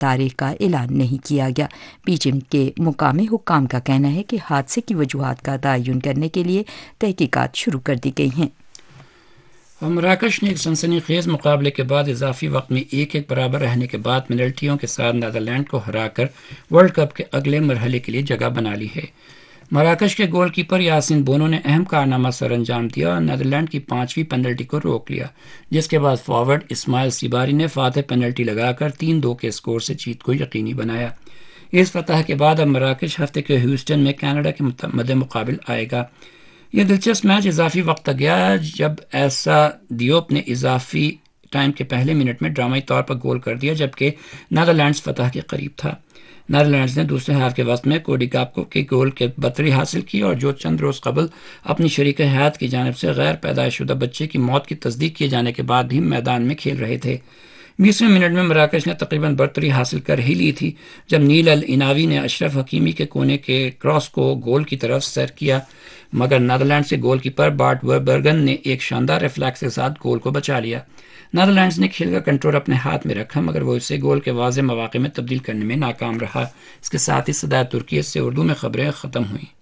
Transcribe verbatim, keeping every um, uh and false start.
تاریخ کا اعلان نہیں کیا گیا۔ بیجنگ کے مقامی حکام کا کہنا ہے کہ حادثے کی وجوہات کا تعین کرنے کے لیے تحقیقات شروع کر دی گئی ہیں۔ مراکش نے ایک سنسنی خیز مقابلے کے بعد اضافی وقت میں ایک ایک برابر رہنے کے بعد پینلٹیوں کے ساتھ نیدرلینڈ کو ہرا کر ورلڈ کپ کے اگلے مرحلے کے لیے جگہ بنا لی ہے۔ مراکش کے گول کیپر یاسین بونو نے اہم کارنامہ سر انجام دیا اور نیدرلینڈ کی پانچویں پینلٹی کو روک لیا، جس کے بعد فارورڈ اسماعیل سیباری نے فاتح پینلٹی لگا کر تین دو کے اسکور سے جیت کو یقینی بنایا۔ اس فتح کے بعد اب مراکش ہفتے کے ہیوسٹن میں کینیڈا کے مد مقابل آئے گا۔ یہ دلچسپ میچ اضافی وقت تک گیا جب ایسا دیوپ نے اضافی ٹائم کے پہلے منٹ میں ڈرامائی طور پر گول کر دیا، جبکہ نیدرلینڈز فتح کے قریب تھا۔ نیدرلینڈز نے دوسرے ہاف کے وقت میں کوڈی گاکپو کے گول کے برتری حاصل کی اور جو چند روز قبل اپنی شریک حیات کی جانب سے غیر پیدائش شدہ بچے کی موت کی تصدیق کیے جانے کے بعد بھی میدان میں کھیل رہے تھے۔ بیسویں منٹ میں مراکش نے تقریباً برتری حاصل کر ہی لی تھی جب نیل العناوی نے اشرف حکیمی کے کونے کے کراس کو گول کی طرف سیر کیا، مگر نیدرلینڈز کے گول کیپر بارٹ وربرگن نے ایک شاندار ریفلیکس کے ساتھ گول کو بچا لیا۔ نیدرلینڈز نے کھیل کا کنٹرول اپنے ہاتھ میں رکھا، مگر وہ اسے گول کے واضح مواقع میں تبدیل کرنے میں ناکام رہا۔ اس کے ساتھ ہی صدائے ترکیہ سے اردو میں خبریں ختم ہوئیں۔